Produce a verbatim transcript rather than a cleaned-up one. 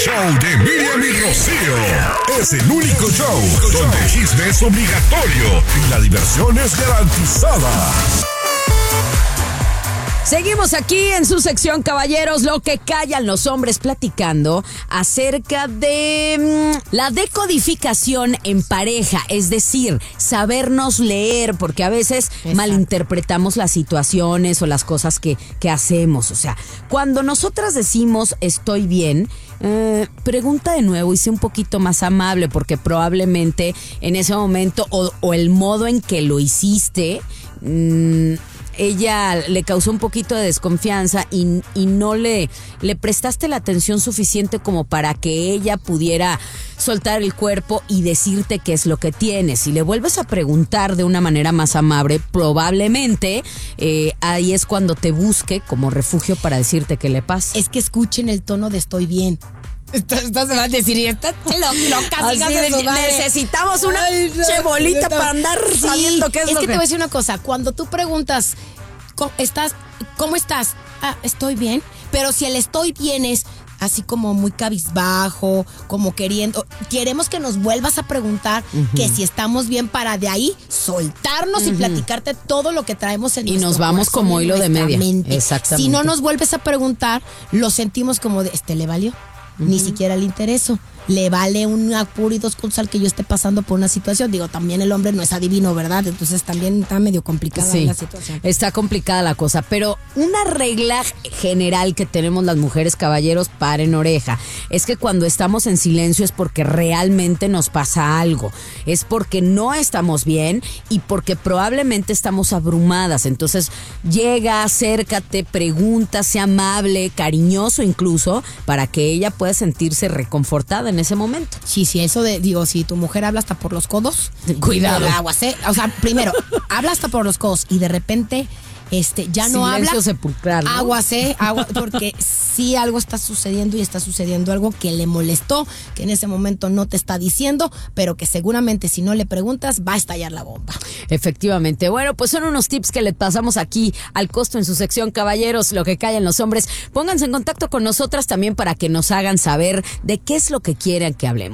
show de Miriam y Rocío. Es el único show donde el chisme es obligatorio y la diversión es garantizada. Seguimos aquí en su sección, caballeros, lo que callan los hombres, platicando acerca de mmm, la decodificación en pareja, es decir, sabernos leer, porque a veces Exacto. malinterpretamos las situaciones o las cosas que, que hacemos. O sea, cuando nosotras decimos estoy bien, eh, pregunta de nuevo y sé un poquito más amable, porque probablemente en ese momento o, o el modo en que lo hiciste, mmm, ella le causó un poquito de desconfianza y, y no le, le prestaste la atención suficiente como para que ella pudiera soltar el cuerpo y decirte qué es lo que tienes. Si le vuelves a preguntar de una manera más amable, probablemente eh, ahí es cuando te busque como refugio para decirte qué le pasa. Es que escuchen el tono de estoy bien. Entonces se va a decir, y esta loca, necesitamos una Ay, no, chebolita no, para andar sí, sabiendo qué es, es lo que, que... te voy a decir una cosa, cuando tú preguntas, ¿cómo estás? ¿Cómo estás? Ah, estoy bien, pero si el estoy bien es así como muy cabizbajo, como queriendo, queremos que nos vuelvas a preguntar uh-huh. que si estamos bien para de ahí soltarnos uh-huh. y platicarte todo lo que traemos en y nuestro nos vamos corazón, como hilo de media. Mente. Exactamente. Si no nos vuelves a preguntar, lo sentimos como de, este le valió. Uh-huh. Ni siquiera le intereso. Le vale un apuro y dos con sal que yo esté pasando por una situación. Digo, también el hombre no es adivino, ¿verdad? Entonces también está medio complicada sí, la situación. Está complicada la cosa, pero una regla general que tenemos las mujeres, caballeros, paren oreja, es que cuando estamos en silencio es porque realmente nos pasa algo. Es porque no estamos bien y porque probablemente estamos abrumadas. Entonces llega, acércate, pregunta, sea amable, cariñoso incluso, para que ella pueda sentirse reconfortada en ese momento. Sí, sí, eso de, digo, si tu mujer habla hasta por los codos, cuidado. Aguas, ¿eh? O sea, primero, habla hasta por los codos y de repente este ya no Silencio habla. sepulcral, ¿no? Aguas, ¿eh? Aguas, porque sí algo está sucediendo y está sucediendo algo que le molestó, que en ese momento no te está diciendo, pero que seguramente si no le preguntas va a estallar la bomba. Efectivamente. Bueno, pues son unos tips que le pasamos aquí al costo en su sección, caballeros, lo que callan los hombres. Pónganse en contacto con nosotras también para que nos hagan saber de qué es lo que quieren que hablemos.